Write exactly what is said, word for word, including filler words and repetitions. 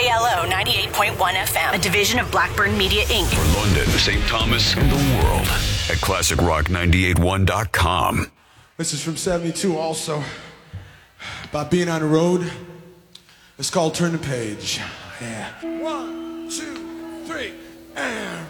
K L O ninety-eight point one F M, a division of Blackburn Media, Incorporated. For London, Saint Thomas, and the world at classic rock nine eight one dot com. This is from seventy-two also, about being on the road. It's called Turn the Page. Yeah. One, two, three, and...